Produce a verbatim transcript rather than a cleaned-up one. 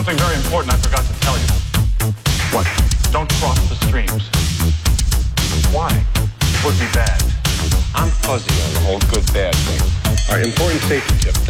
Something very important I forgot to tell you. What? Don't cross the streams. Why? It would be bad. I'm fuzzy on the whole good-bad thing. All right, important safety tip.